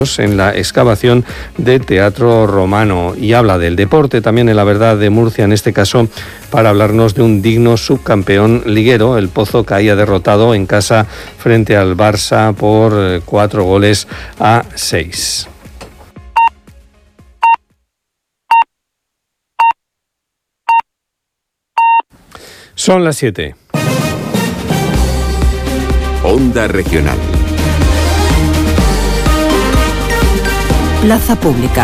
en la excavación de Teatro Romano, y habla del deporte también en La Verdad de Murcia, en este caso para hablarnos de un digno subcampeón liguero. El Pozo caía derrotado en casa frente al Barça por 4-6. Son las 7. Onda Regional. Plaza Pública.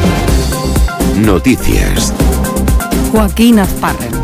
Noticias. Joaquín Azparren.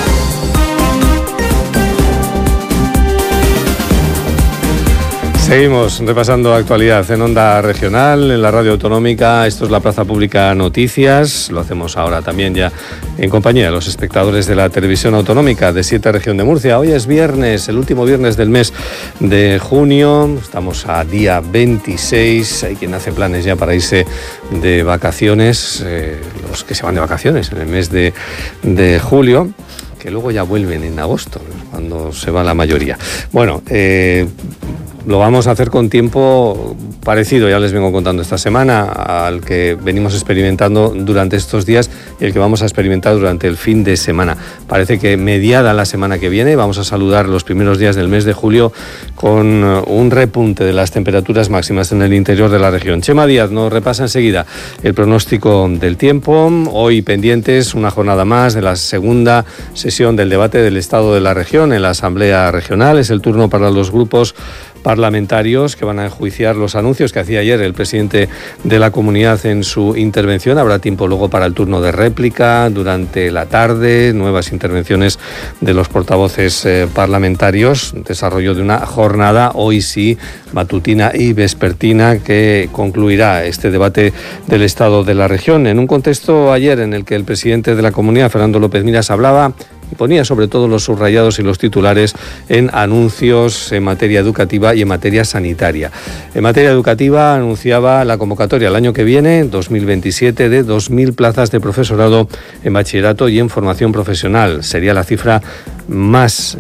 Seguimos repasando actualidad en Onda Regional, en la Radio Autonómica. Esto es la Plaza Pública Noticias. Lo hacemos ahora también ya en compañía de los espectadores de la Televisión Autonómica de 7 Región de Murcia. Hoy es viernes, el último viernes del mes de junio. Estamos a día 26. Hay quien hace planes ya para irse de vacaciones, los que se van de vacaciones en el mes de julio, que luego ya vuelven en agosto, cuando se va la mayoría. Bueno, lo vamos a hacer con tiempo parecido, ya les vengo contando esta semana, al que venimos experimentando durante estos días y el que vamos a experimentar durante el fin de semana. Parece que mediada la semana que viene vamos a saludar los primeros días del mes de julio con un repunte de las temperaturas máximas en el interior de la región. Chema Díaz nos repasa enseguida el pronóstico del tiempo. Hoy pendientes una jornada más de la segunda sesión del debate del estado de la región en la Asamblea Regional. Es el turno para los grupos parlamentarios que van a enjuiciar los anuncios que hacía ayer el presidente de la comunidad en su intervención. Habrá tiempo luego para el turno de réplica durante la tarde, nuevas intervenciones de los portavoces parlamentarios, desarrollo de una jornada, hoy sí, matutina y vespertina, que concluirá este debate del estado de la región, en un contexto ayer en el que el presidente de la comunidad, Fernando López Miras, hablaba y ponía sobre todo los subrayados y los titulares en anuncios en materia educativa y en materia sanitaria. En materia educativa anunciaba la convocatoria el año que viene, 2027, de 2.000 plazas de profesorado en bachillerato y en formación profesional. Sería la cifra más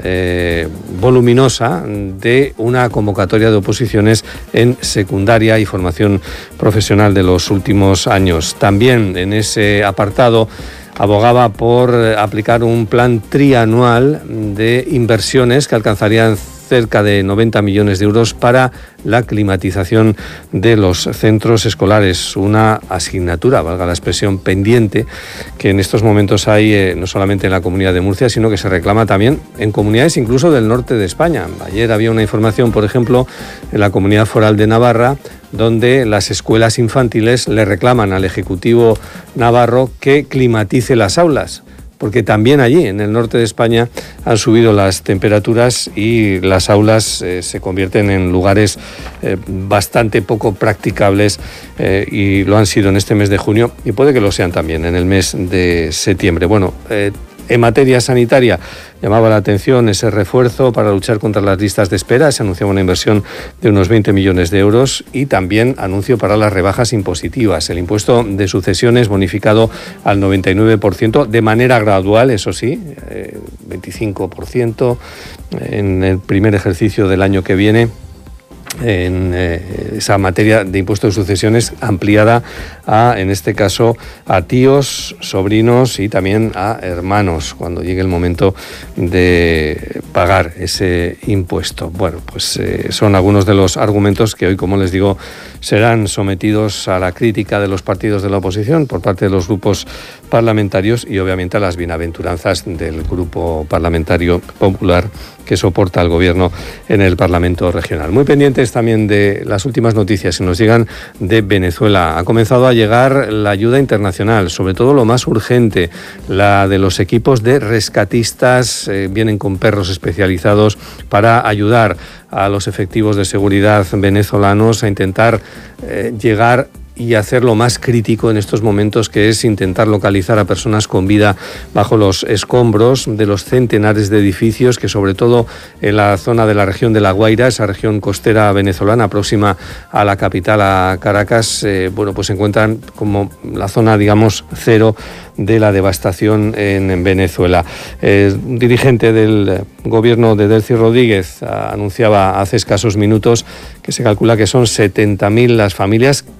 voluminosa de una convocatoria de oposiciones en secundaria y formación profesional de los últimos años. También en ese apartado abogaba por aplicar un plan trianual de inversiones que alcanzarían cerca de 90 millones de euros para la climatización de los centros escolares, una asignatura, valga la expresión, pendiente, que en estos momentos hay no solamente en la Comunidad de Murcia, sino que se reclama también en comunidades incluso del norte de España. Ayer había una información, por ejemplo, en la Comunidad Foral de Navarra, donde las escuelas infantiles le reclaman al Ejecutivo navarro que climatice las aulas, porque también allí, en el norte de España, han subido las temperaturas y las aulas se convierten en lugares bastante poco practicables, y lo han sido en este mes de junio y puede que lo sean también en el mes de septiembre. Bueno, en materia sanitaria, llamaba la atención ese refuerzo para luchar contra las listas de espera. Se anunciaba una inversión de unos 20 millones de euros y también anuncio para las rebajas impositivas. El impuesto de sucesiones bonificado al 99% de manera gradual, eso sí, 25% en el primer ejercicio del año que viene. En esa materia de impuesto de sucesiones ampliada en este caso, a tíos, sobrinos y también a hermanos, cuando llegue el momento de pagar ese impuesto. Bueno, pues son algunos de los argumentos que hoy, como les digo, serán sometidos a la crítica de los partidos de la oposición por parte de los grupos parlamentarios y obviamente a las bienaventuranzas del Grupo Parlamentario Popular que soporta al Gobierno en el Parlamento Regional. Muy pendientes también de las últimas noticias que nos llegan de Venezuela. Ha comenzado a llegar la ayuda internacional, sobre todo lo más urgente, la de los equipos de rescatistas. Vienen con perros especializados para ayudar a los efectivos de seguridad venezolanos a intentar llegar y hacer lo más crítico en estos momentos, que es intentar localizar a personas con vida bajo los escombros de los centenares de edificios que, sobre todo en la zona de la región de La Guaira, esa región costera venezolana próxima a la capital, a Caracas, pues se encuentran como la zona, digamos, cero de la devastación en Venezuela. Un dirigente del gobierno de Delcy Rodríguez anunciaba hace escasos minutos que se calcula que son 70.000 las familias